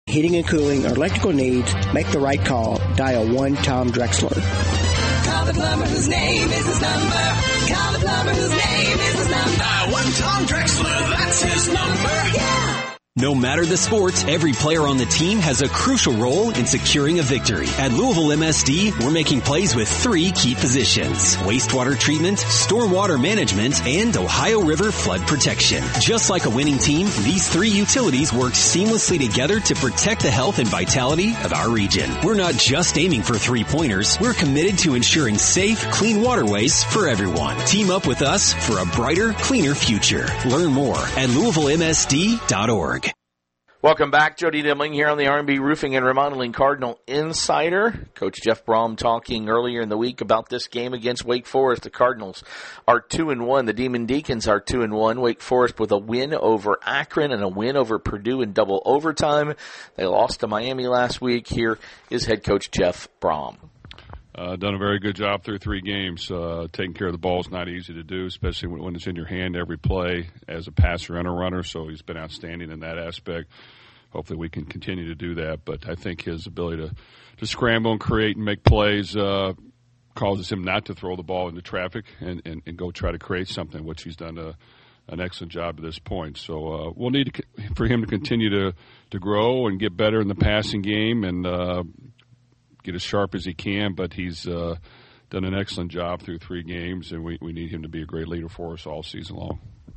Heating and cooling, or electrical needs, make the right call. Dial 1-TOM Drexler. Call the plumber whose name is his number. Call the plumber whose name is his number. Dial 1-TOM Drexler, that's his number. Yeah. No matter the sport, every player on the team has a crucial role in securing a victory. At Louisville MSD, we're making plays with 3 key positions: wastewater treatment, stormwater management, and Ohio River flood protection. Just like a winning team, these 3 utilities work seamlessly together to protect the health and vitality of our region. We're not just aiming for 3-pointers. We're committed to ensuring safe, clean waterways for everyone. Team up with us for a brighter, cleaner future. Learn more at LouisvilleMSD.org. Welcome back. Jody Demling here on the R&B Roofing and Remodeling Cardinal Insider. Coach Jeff Brom talking earlier in the week about this game against Wake Forest. The Cardinals are 2-1. The Demon Deacons are 2-1. Wake Forest with a win over Akron and a win over Purdue in double overtime. They lost to Miami last week. Here is head coach Jeff Brom. Done a very good job through 3 games. Taking care of the ball is not easy to do, especially when it's in your hand every play as a passer and a runner. So he's been outstanding in that aspect. Hopefully we can continue to do that. But I think his ability to scramble and create and make plays causes him not to throw the ball into traffic and go try to create something, which he's done an excellent job at this point. So we'll need for him to continue to grow and get better in the passing game and get as sharp as he can, but he's done an excellent job through 3 games, and we need him to be a great leader for us all season long.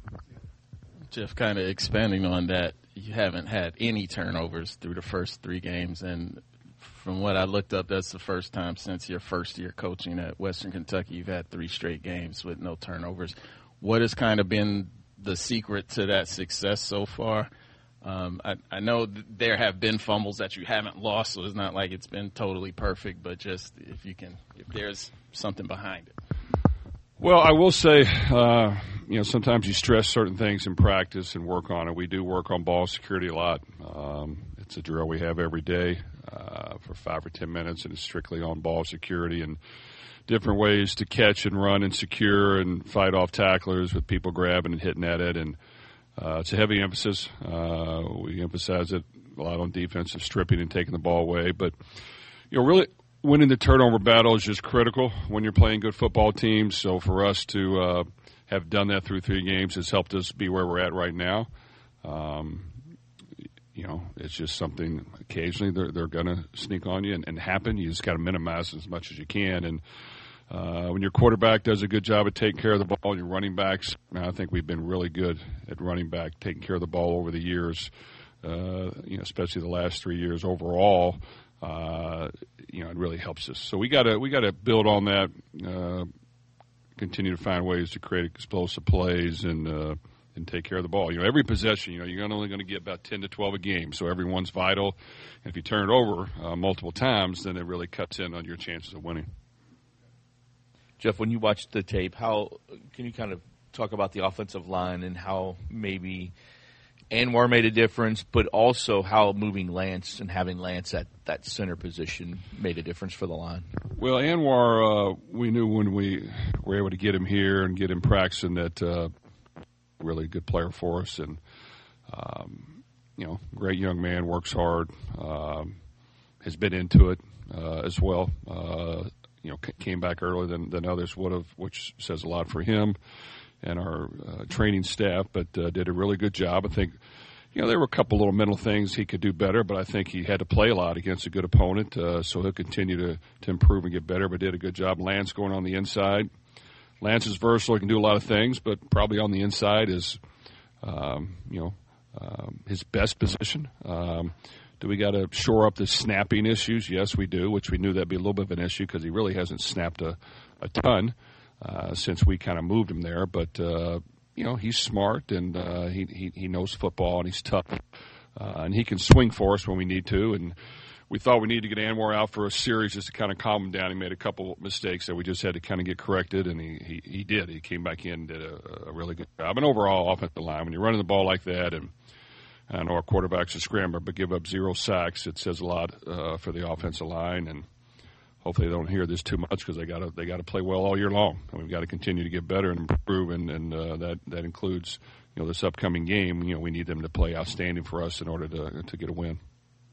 Jeff, kind of expanding on that, you haven't had any turnovers through the first 3 games, and from what I looked up, that's the first time since your first year coaching at Western Kentucky you've had 3 straight games with no turnovers. What has kind of been the secret to that success so far? I know there have been fumbles that you haven't lost, so it's not like it's been totally perfect, but just if there's something behind it. Well, I will say, sometimes you stress certain things in practice and work on it. We do work on ball security a lot. It's a drill we have every day for 5 or 10 minutes, and it's strictly on ball security and different ways to catch and run and secure and fight off tacklers with people grabbing and hitting at it. And it's a heavy emphasis. We emphasize it a lot on defensive stripping and taking the ball away. But, really winning the turnover battle is just critical when you're playing good football teams. So for us to have done that through 3 games has helped us be where we're at right now. It's just something occasionally they're going to sneak on you and happen. You just got to minimize it as much as you can. And when your quarterback does a good job of taking care of the ball, your running backs, I think we've been really good at running back, taking care of the ball over the years, especially the last 3 years overall. It really helps us. So we got to build on that, continue to find ways to create explosive plays and take care of the ball. Every possession, you're only going to get about 10 to 12 a game, so everyone's vital. And if you turn it over multiple times, then it really cuts in on your chances of winning. Jeff, when you watched the tape, how can you kind of talk about the offensive line and how maybe Anwar made a difference, but also how moving Lance and having Lance at that center position made a difference for the line? Well, Anwar, we knew when we were able to get him here and get him practicing that really good player for us. And, great young man, works hard, has been into it as well. Came back earlier than others would have, which says a lot for him and our training staff, but did a really good job. I think, there were a couple little mental things he could do better, but I think he had to play a lot against a good opponent, so he'll continue to improve and get better, but did a good job. Lance going on the inside. Lance is versatile. He can do a lot of things, but probably on the inside is, his best position. Do we got to shore up the snapping issues? Yes, we do, which we knew that'd be a little bit of an issue because he really hasn't snapped a ton since we kind of moved him there. But, he's smart and he knows football and he's tough. And he can swing for us when we need to. And we thought we needed to get Anwar out for a series just to kind of calm him down. He made a couple mistakes that we just had to kind of get corrected, and he did. He came back in and did a really good job. And overall, offensive line, when you're running the ball like that, and I know our quarterback's a scrambler, but give up 0 sacks, it says a lot for the offensive line. And hopefully they don't hear this too much because they got to play well all year long. And we've got to continue to get better and improve, and that includes this upcoming game. We need them to play outstanding for us in order to get a win.